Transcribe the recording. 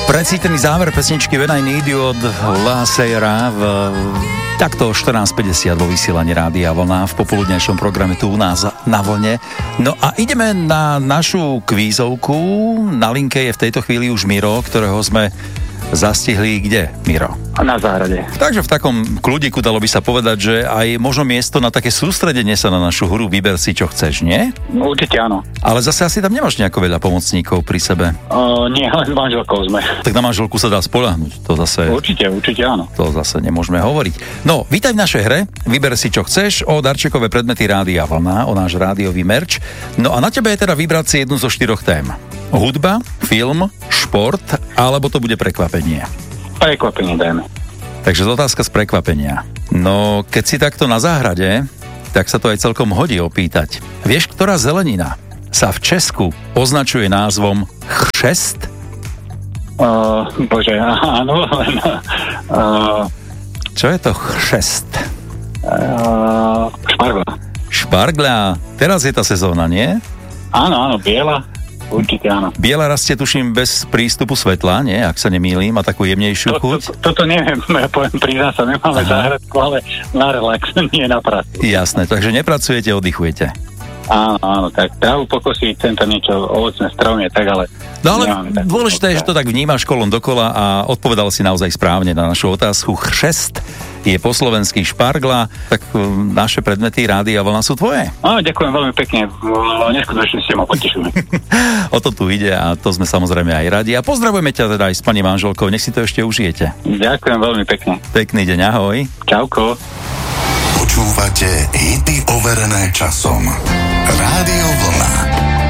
Precítený záver pesničky When I Need You od La Sierra v takto 14.50 vo vysielaní Rádia Vlna v popoludnejšom programe tu u nás na Vlne. No a ideme na našu kvízovku. Na linke je v tejto chvíli už Miro, ktorého sme zastihli kde, Miro? Na záhrade. Takže v takom kľudiku dalo by sa povedať, že aj možno miesto na také sústredenie sa na našu hru Vyber si, čo chceš, nie? Určite áno. Ale zase asi tam nemáš nejako veľa pomocníkov pri sebe. Nie, len s manželkou sme. Tak na manželku sa dá spoľahnúť. To zase... Určite áno. To zase nemôžeme hovoriť. No, vítaj v našej hre. Vyber si, čo chceš, o darčekové predmety Rádia Vlna, o náš rádiový merč. No a na tebe je teda vybrať si jednu zo 4 tém. Hudba, film, šport, alebo to bude prekvapenie? Prekvapenie dajme. Takže otázka z prekvapenia. No, keď si takto na záhrade, tak sa to aj celkom hodí opýtať. Vieš, ktorá zelenina sa v Česku označuje názvom chřest? Bože, áno, len... Čo je to chřest? Špargla. Špargľa. Teraz je tá sezóna, nie? Áno, biela. Určite áno. Biela rastie, tuším, bez prístupu svetla, nie? Ak sa nemýlim, má takú jemnejšiu chuť. Toto neviem, ja poviem, priznám sa, nemáme záhradku, ale na relax, nie na prácu. Jasné, takže nepracujete, oddychujete. Áno, tak trávu pokosiť, tento niečo, ovocné stromy, tak ale... No ale dôležité je, že to tak vnímaš kolom dokola a odpovedal si naozaj správne na našu otázku. Chřest je po slovensky špargla, tak naše predmety Rádia Vlna sú tvoje. Ďakujem veľmi pekne, neskutočne ste ma potešili. O to tu ide a to sme samozrejme aj radi a pozdravujeme ťa teda aj s pani manželkou, nech si to ešte užijete. Ďakujem veľmi pekne. Pekný deň, ahoj. Čauko. Počúvate hity overené časom. Rádio Vlna.